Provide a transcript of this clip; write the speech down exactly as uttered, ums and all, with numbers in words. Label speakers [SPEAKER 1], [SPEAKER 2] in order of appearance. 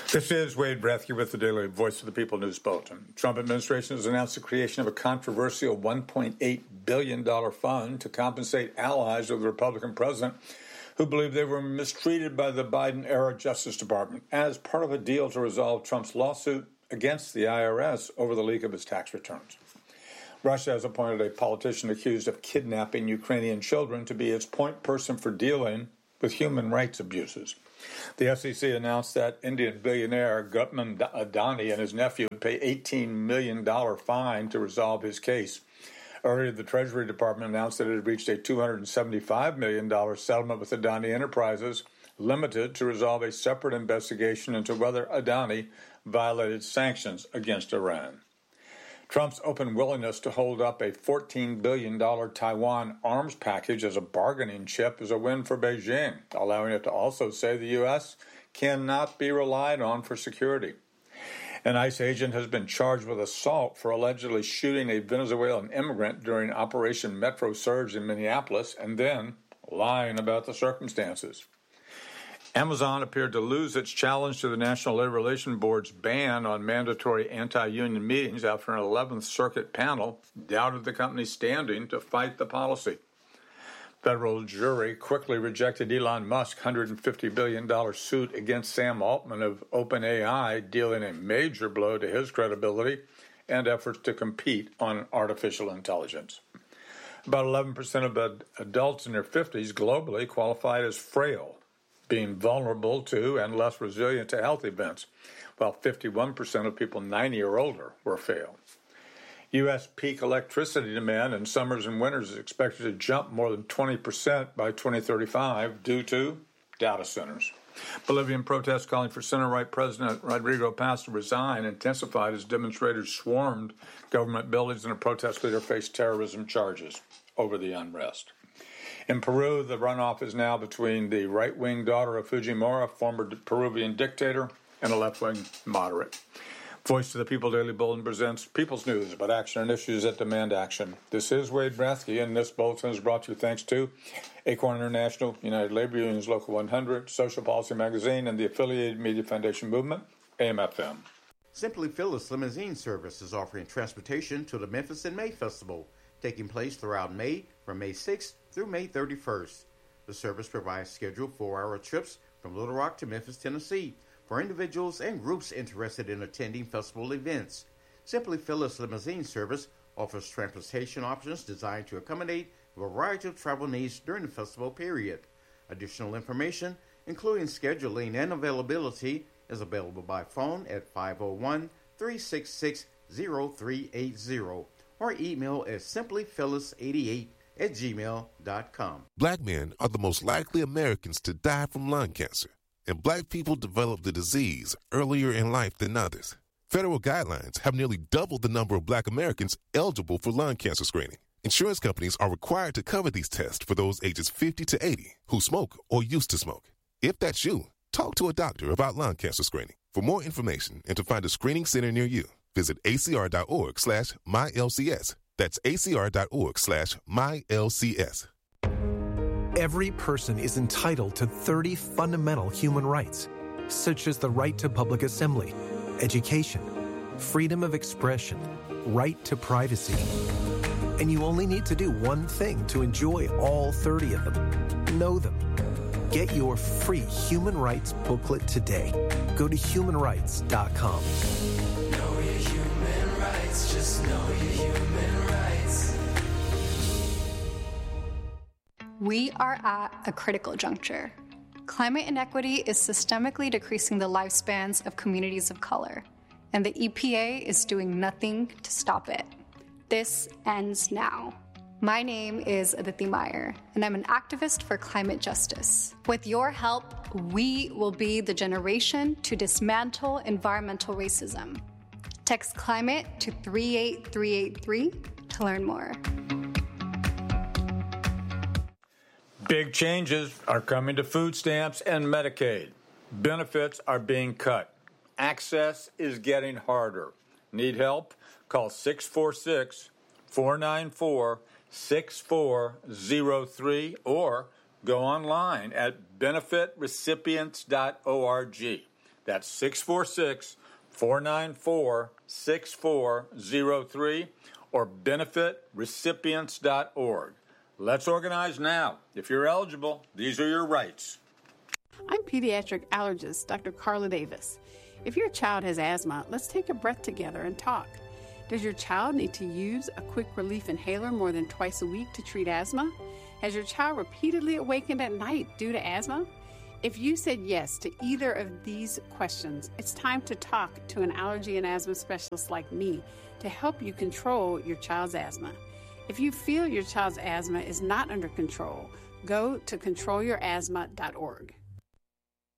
[SPEAKER 1] This is Wade Brathy with the Daily Voice of the People News Bulletin. Trump administration has announced the creation of a controversial one point eight billion dollars fund to compensate allies of the Republican president who believe they were mistreated by the Biden-era Justice Department as part of a deal to resolve Trump's lawsuit against the I R S over the leak of his tax returns. Russia has appointed a politician accused of kidnapping Ukrainian children to be its point person for dealing with human rights abuses. The F C C announced that Indian billionaire Gautam Adani and his nephew would pay eighteen million dollars fine to resolve his case. Earlier, the Treasury Department announced that it had reached a two hundred seventy-five million dollars settlement with Adani Enterprises, limited to resolve a separate investigation into whether Adani violated sanctions against Iran. Trump's open willingness to hold up a fourteen billion dollars Taiwan arms package as a bargaining chip is a win for Beijing, allowing it to also say the U S cannot be relied on for security. An ICE agent has been charged with assault for allegedly shooting a Venezuelan immigrant during Operation Metro Surge in Minneapolis and then lying about the circumstances. Amazon appeared to lose its challenge to the National Labor Relations Board's ban on mandatory anti-union meetings after an eleventh Circuit panel doubted the company's standing to fight the policy. Federal jury quickly rejected Elon Musk's one hundred fifty billion dollars suit against Sam Altman of OpenAI, dealing a major blow to his credibility and efforts to compete on artificial intelligence. About eleven percent of adults in their fifties globally qualified as frail, being vulnerable to and less resilient to health events, while fifty-one percent of people ninety or older were frail. U S peak electricity demand in summers and winters is expected to jump more than twenty percent by twenty thirty-five due to data centers. Bolivian protests calling for center-right President Rodrigo Paz to resign intensified as demonstrators swarmed government buildings and a protest leader faced terrorism charges over the unrest. In Peru, the runoff is now between the right-wing daughter of Fujimori, former Peruvian dictator, and a left-wing moderate. Voice of the People Daily Bulletin presents People's News about action and issues that demand action. This is Wade Brathy, and this bulletin is brought to you thanks to Acorn International, United Labor Unions Local one hundred, Social Policy Magazine, and the Affiliated Media Foundation Movement, A M F M.
[SPEAKER 2] Simply Phyllis Limousine Service is offering transportation to the Memphis in May Festival, taking place throughout May from May sixth through May thirty-first. The service provides scheduled four-hour trips from Little Rock to Memphis, Tennessee, for individuals and groups interested in attending festival events. Simply Phyllis Limousine Service offers transportation options designed to accommodate a variety of travel needs during the festival period. Additional information, including scheduling and availability, is available by phone at five oh one, three six six, oh three eight oh or email at simply phyllis eighty-eight at gmail dot com.
[SPEAKER 3] Black men are the most likely Americans to die from lung cancer, and black people develop the disease earlier in life than others. Federal guidelines have nearly doubled the number of black Americans eligible for lung cancer screening. Insurance companies are required to cover these tests for those ages fifty to eighty who smoke or used to smoke. If that's you, talk to a doctor about lung cancer screening. For more information and to find a screening center near you, visit acr.org slash MyLCS. That's acr.org slash MyLCS.
[SPEAKER 4] Every person is entitled to thirty fundamental human rights, such as the right to public assembly, education, freedom of expression, right to privacy. And you only need to do one thing to enjoy all thirty of them. Know them. Get your free human rights booklet today. Go to human rights dot com.
[SPEAKER 5] Know your human rights, just know your human rights.
[SPEAKER 6] We are at a critical juncture. Climate inequity is systemically decreasing the lifespans of communities of color, and the E P A is doing nothing to stop it. This ends now. My name is Aditi Meyer, and I'm an activist for climate justice. With your help, we will be the generation to dismantle environmental racism. Text CLIMATE to three eight three eight three to learn more.
[SPEAKER 1] Big changes are coming to food stamps and Medicaid. Benefits are being cut. Access is getting harder. Need help? Call six four six, four nine four, six four zero three or go online at benefit recipients dot org. That's six four six, four nine four, six four zero three or benefit recipients dot org. Let's organize now. If you're eligible, these are your rights.
[SPEAKER 7] I'm pediatric allergist Doctor Carla Davis. If your child has asthma, let's take a breath together and talk. Does your child need to use a quick relief inhaler more than twice a week to treat asthma? Has your child repeatedly awakened at night due to asthma? If you said yes to either of these questions, it's time to talk to an allergy and asthma specialist like me to help you control your child's asthma. If you feel your child's asthma is not under control, go to control your asthma dot org.